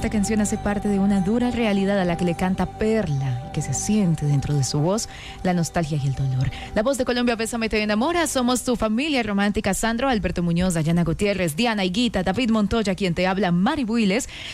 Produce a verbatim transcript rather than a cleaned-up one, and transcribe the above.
esta canción hace parte de una dura realidad a la que le canta Perla y que se siente dentro de su voz la nostalgia y el dolor. La voz de Colombia, Bésame te enamora. Somos tu familia romántica. Sandro, Alberto Muñoz, Dayana Gutiérrez, Diana Higuita, David Montoya, quien te habla, Mari Builes.